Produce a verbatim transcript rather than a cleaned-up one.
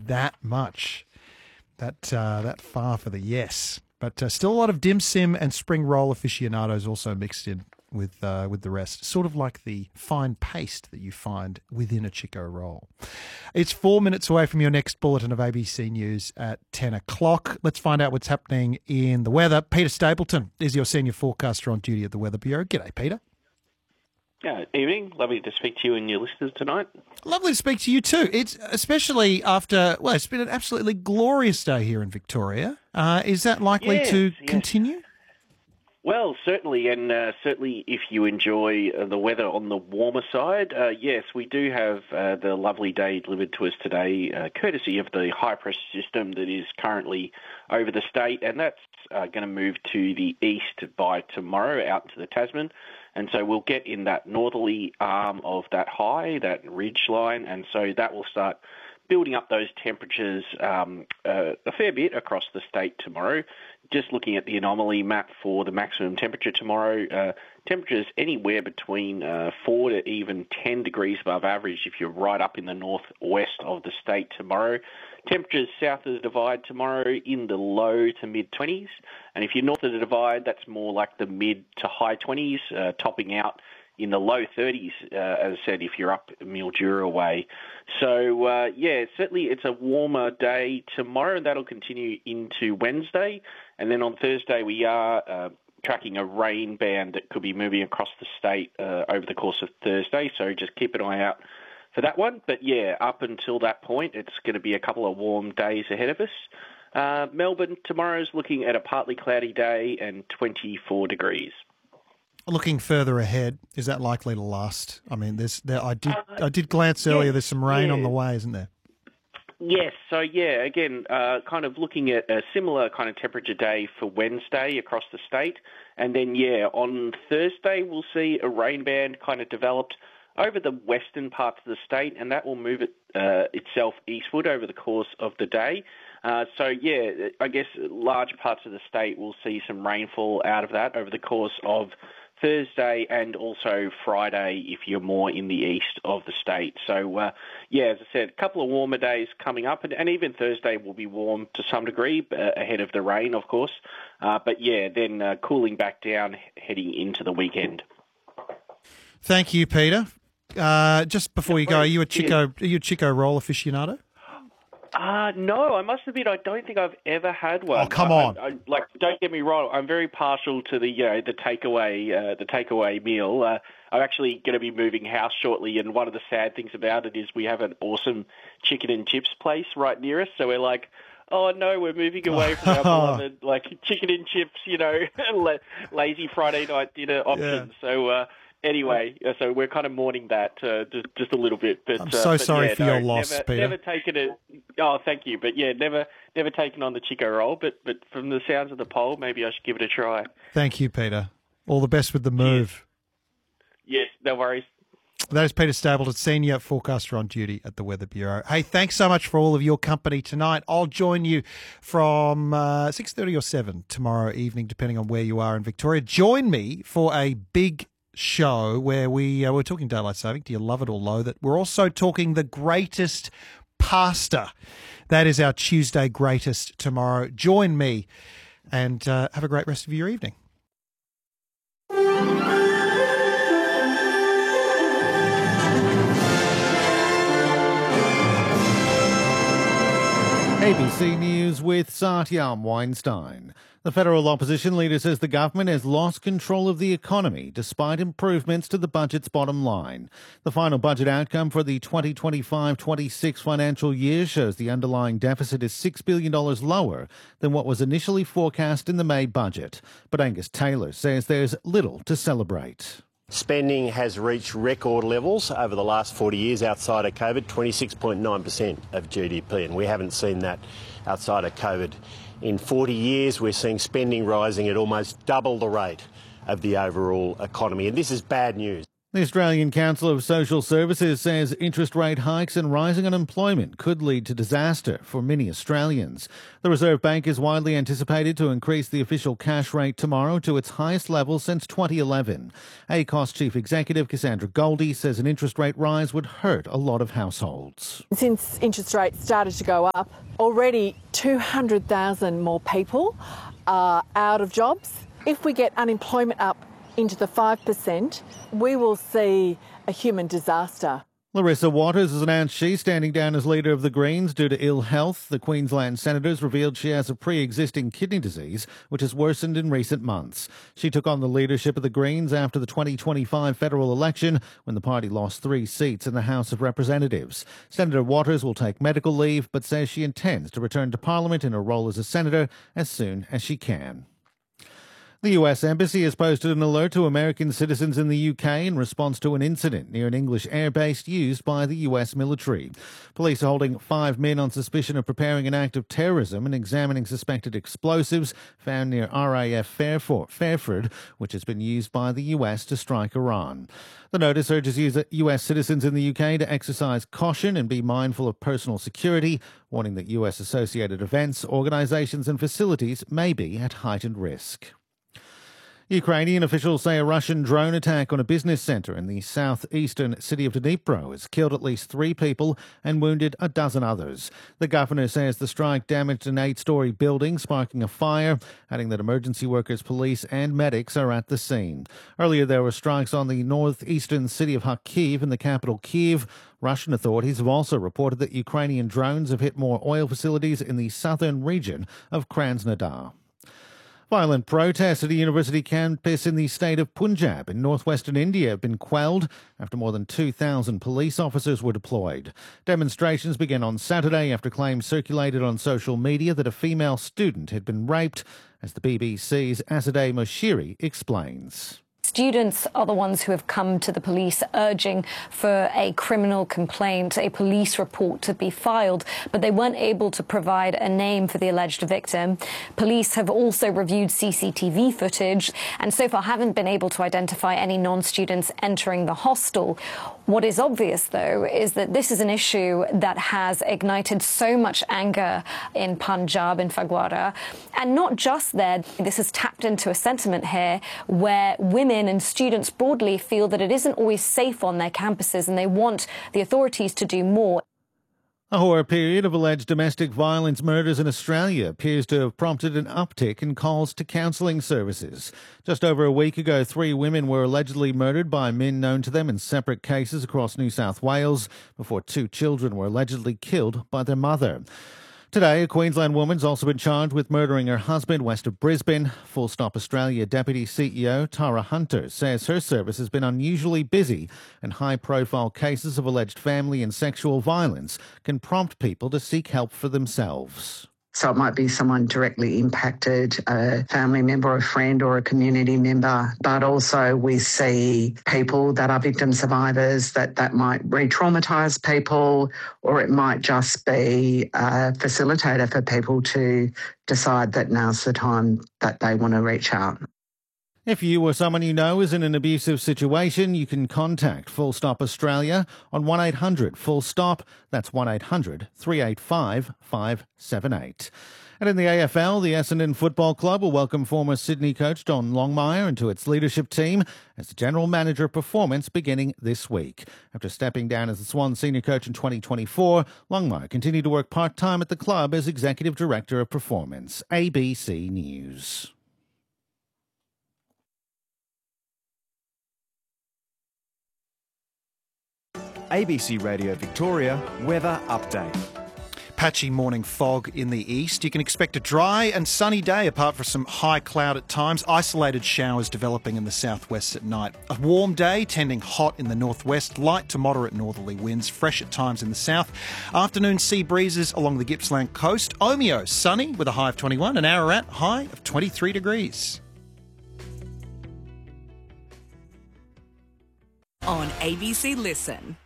that much, that uh, that far for the yes. But uh, still a lot of dim sim and spring roll aficionados also mixed in with uh, with the rest, sort of like the fine paste that you find within a Chico roll. It's four minutes away from your next bulletin of A B C News at ten o'clock. Let's find out what's happening in the weather. Peter Stapleton is your senior forecaster on duty at the Weather Bureau. G'day, Peter. Yeah, evening. Lovely to speak to you and your listeners tonight. Lovely to speak to you too. It's especially after, well, it's been an absolutely glorious day here in Victoria. Uh, is that likely yes, to yes. continue? Well, certainly, and uh, certainly if you enjoy uh, the weather on the warmer side, uh, yes, we do have uh, the lovely day delivered to us today, uh, courtesy of the high-pressure system that is currently over the state, and that's uh, going to move to the east by tomorrow out to the Tasman. And so we'll get in that northerly arm of that high, that ridge line, and so that will start building up those temperatures um, uh, a fair bit across the state tomorrow. Just looking at the anomaly map for the maximum temperature tomorrow, uh, temperatures anywhere between uh, four to even ten degrees above average if you're right up in the northwest of the state tomorrow. Temperatures south of the Divide tomorrow in the low to mid-twenties. And if you're north of the Divide, that's more like the mid to high twenties, uh, topping out in the low thirties, uh, as I said, if you're up Mildura way. So, uh, yeah, certainly it's a warmer day tomorrow, and that'll continue into Wednesday. And then on Thursday, we are uh, tracking a rain band that could be moving across the state uh, over the course of Thursday. So just keep an eye out for that one. But, yeah, up until that point, it's going to be a couple of warm days ahead of us. Uh, Melbourne tomorrow's looking at a partly cloudy day and twenty-four degrees. Looking further ahead, is that likely to last? I mean, there's there. I did uh, I did glance earlier. Yes, There's some rain yeah. on the way, isn't there? Yes. So, yeah, again, uh, kind of looking at a similar kind of temperature day for Wednesday across the state. And then, yeah, on Thursday, we'll see a rain band kind of developed over the western parts of the state, and that will move it uh, itself eastward over the course of the day. Uh, so, yeah, I guess large parts of the state will see some rainfall out of that over the course of Thursday and also Friday if you're more in the east of the state. So, uh, yeah, as I said, a couple of warmer days coming up, and, and even Thursday will be warm to some degree uh, ahead of the rain, of course. Uh, but, yeah, then uh, cooling back down heading into the weekend. Thank you, Peter. Uh, just before you go, are you a Chico, are you a Chico roll aficionado? Uh, no, I must admit, I don't think I've ever had one. Oh, come I, on! I, I, like, don't get me wrong, I'm very partial to the, you know, the takeaway, uh, the takeaway meal. Uh, I'm actually going to be moving house shortly, and one of the sad things about it is we have an awesome chicken and chips place right near us. So we're like, oh no, we're moving away from our beloved like chicken and chips, you know, lazy Friday night dinner options. Yeah. So. Uh, Anyway, so we're kind of mourning that uh, just, just a little bit. But I'm so uh, but sorry yeah, for no, your loss, never, Peter. Never taken it. Oh, thank you. But yeah, never never taken on the Chico roll. But but from the sounds of the poll, maybe I should give it a try. Thank you, Peter. All the best with the move. Yes, yes, no worries. That is Peter Stapleton, Senior Forecaster on duty at the Weather Bureau. Hey, thanks so much for all of your company tonight. I'll join you from uh, six thirty or seven tomorrow evening, depending on where you are in Victoria. Join me for a big show where we uh, we're talking daylight saving. Do you love it or loathe it? We're also talking the greatest pasta. That is our Tuesday greatest tomorrow. Join me and uh, have a great rest of your evening. A B C News with Satyam Weinstein. The federal opposition leader says the government has lost control of the economy despite improvements to the budget's bottom line. The final budget outcome for the twenty twenty-five twenty-six financial year shows the underlying deficit is six billion dollars lower than what was initially forecast in the May budget. But Angus Taylor says there's little to celebrate. Spending has reached record levels over the last forty years outside of COVID, twenty-six point nine percent of G D P, and we haven't seen that outside of COVID in forty years. We're seeing spending rising at almost double the rate of the overall economy, and this is bad news. The Australian Council of Social Services says interest rate hikes and rising unemployment could lead to disaster for many Australians. The Reserve Bank is widely anticipated to increase the official cash rate tomorrow to its highest level since twenty eleven. A C O S Chief Executive Cassandra Goldie says an interest rate rise would hurt a lot of households. Since interest rates started to go up, already two hundred thousand more people are out of jobs. If we get unemployment up into the five percent, we will see a human disaster. Larissa Waters has announced she's standing down as leader of the Greens due to ill health. The Queensland Senators revealed she has a pre-existing kidney disease, which has worsened in recent months. She took on the leadership of the Greens after the twenty twenty-five federal election, when the party lost three seats in the House of Representatives. Senator Waters will take medical leave, but says she intends to return to Parliament in her role as a senator as soon as she can. The U S Embassy has posted an alert to American citizens in the U K in response to an incident near an English airbase used by the U S military. Police are holding five men on suspicion of preparing an act of terrorism and examining suspected explosives found near R A F Fairford, which has been used by the U S to strike Iran. The notice urges U S citizens in the U K to exercise caution and be mindful of personal security, warning that U S-associated events, organisations and facilities may be at heightened risk. Ukrainian officials say a Russian drone attack on a business centre in the southeastern city of Dnipro has killed at least three people and wounded a dozen others. The governor says the strike damaged an eight-storey building, sparking a fire, adding that emergency workers, police and medics are at the scene. Earlier there were strikes on the northeastern city of Kharkiv and the capital Kyiv. Russian authorities have also reported that Ukrainian drones have hit more oil facilities in the southern region of Krasnodar. Violent protests at a university campus in the state of Punjab in northwestern India have been quelled after more than two thousand police officers were deployed. Demonstrations began on Saturday after claims circulated on social media that a female student had been raped, as the B B C's Azadeh Moshiri explains. Students are the ones who have come to the police urging for a criminal complaint, a police report to be filed, but they weren't able to provide a name for the alleged victim. Police have also reviewed C C T V footage and so far haven't been able to identify any non-students entering the hostel. What is obvious, though, is that this is an issue that has ignited so much anger in Punjab, in Phagwara, and not just there. This has tapped into a sentiment here where women and students broadly feel that it isn't always safe on their campuses and they want the authorities to do more. A horror period of alleged domestic violence murders in Australia appears to have prompted an uptick in calls to counselling services. Just over a week ago, three women were allegedly murdered by men known to them in separate cases across New South Wales, before two children were allegedly killed by their mother. Today, a Queensland woman's also been charged with murdering her husband west of Brisbane. Full Stop Australia Deputy C E O Tara Hunter says her service has been unusually busy, and high-profile cases of alleged family and sexual violence can prompt people to seek help for themselves. So it might be someone directly impacted, a family member, a friend or a community member. But also we see people that are victim survivors that, that might re-traumatise people, or it might just be a facilitator for people to decide that now's the time that they want to reach out. If you or someone you know is in an abusive situation, you can contact Full Stop Australia on one eight hundred full stop. That's one eight hundred three eight five five seven eight. And in the A F L, the Essendon Football Club will welcome former Sydney coach Don Longmire into its leadership team as the general manager of performance beginning this week. After stepping down as the Swans senior coach in twenty twenty-four, Longmire continued to work part-time at the club as executive director of performance. A B C News. A B C Radio Victoria weather update. Patchy morning fog in the east. You can expect a dry and sunny day apart from some high cloud at times. Isolated showers developing in the southwest at night. A warm day, tending hot in the northwest. Light to moderate northerly winds, fresh at times in the south. Afternoon sea breezes along the Gippsland coast. Omeo sunny with a high of twenty-one. And Ararat high of twenty-three degrees. On A B C Listen.